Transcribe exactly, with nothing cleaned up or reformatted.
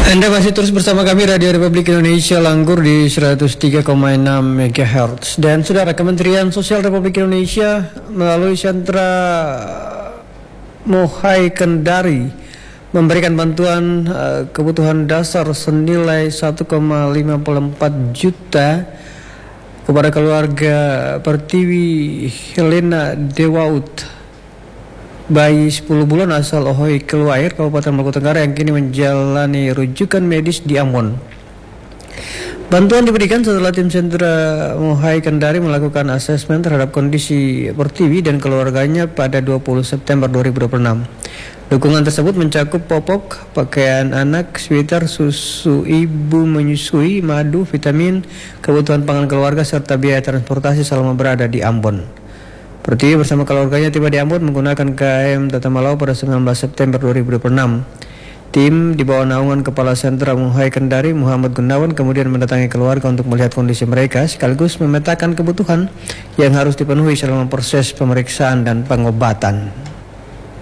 Anda masih terus bersama kami Radio Republik Indonesia Langgur di seratus tiga koma enam megahertz. Dan saudara, Kementerian Sosial Republik Indonesia melalui sentra Mohai Kendari memberikan bantuan uh, kebutuhan dasar senilai satu koma lima empat juta kepada keluarga Pertiwi Helena Dewaut, bayi sepuluh bulan asal Ohoi Keluair, Kabupaten Maluku Tenggara, yang kini menjalani rujukan medis di Ambon. Bantuan diberikan setelah tim sentra Mohai Kendari melakukan asesmen terhadap kondisi Pertiwi dan keluarganya pada dua puluh September dua ribu dua puluh enam. Dukungan tersebut mencakup popok, pakaian anak, sweater, susu ibu menyusui, madu, vitamin, kebutuhan pangan keluarga, serta biaya transportasi selama berada di Ambon. Pertiwi bersama keluarganya tiba di Ambon menggunakan K M Tatamalau pada sembilan belas September dua ribu dua puluh enam. Tim di bawah naungan Kepala Sentra Mohai Kendari Muhammad Gunawan kemudian mendatangi keluarga untuk melihat kondisi mereka sekaligus memetakan kebutuhan yang harus dipenuhi selama proses pemeriksaan dan pengobatan.